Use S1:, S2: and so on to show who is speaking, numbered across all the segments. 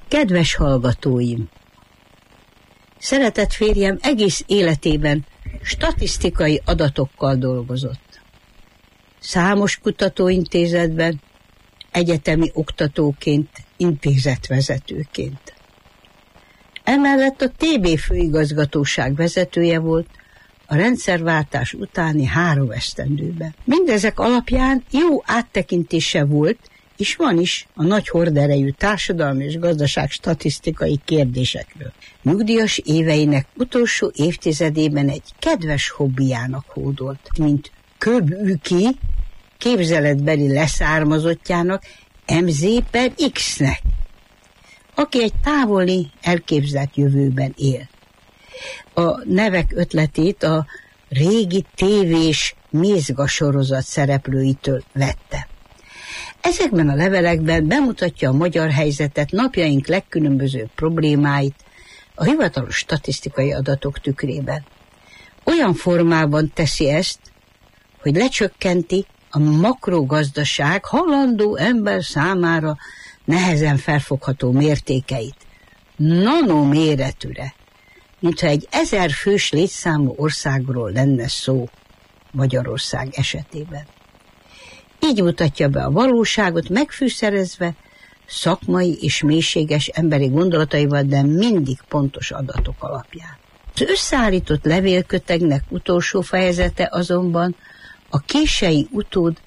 S1: Kedves hallgatóim! Szeretett férjem egész életében statisztikai adatokkal dolgozott. Számos kutatóintézetben, egyetemi oktatóként, intézetvezetőként. Emellett a TB főigazgatóság vezetője volt a rendszerváltás utáni 3 esztendőben. Mindezek alapján jó áttekintése volt, és van is a nagy horderejű társadalmi és gazdaság statisztikai kérdésekről. Nyugdíjas éveinek utolsó évtizedében egy kedves hobbiának hódolt, mint Köbüki képzeletbeli leszármazottjának, MZ/X-nek, aki egy távoli, elképzelt jövőben él. A nevek ötletét a régi tévés Mézga sorozat szereplőitől vette. Ezekben a levelekben bemutatja a magyar helyzetet, napjaink legkülönbözőbb problémáit a hivatalos statisztikai adatok tükrében. Olyan formában teszi ezt, hogy lecsökkenti a makrogazdaság halandó ember számára nehezen felfogható mértékeit, nanoméretűre, mintha egy 1000 fős létszámú országról lenne szó Magyarország esetében. Így mutatja be a valóságot, megfűszerezve szakmai és mélységes emberi gondolataival, de mindig pontos adatok alapján. Az összeállított levélkötegnek utolsó fejezete azonban a kései utód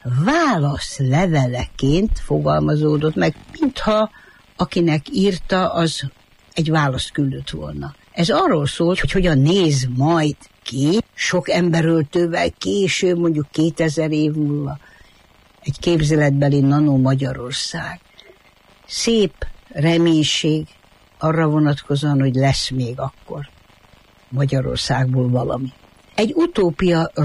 S1: válaszleveleként fogalmazódott meg, mintha akinek írta, az egy választ küldött volna. Ez arról szólt, hogy hogyan néz majd ki sok emberöltővel később, mondjuk 2000 év múlva egy képzeletbeli nano Magyarország. Szép reménység arra vonatkozóan, hogy lesz még akkor Magyarországból valami. Egy utópia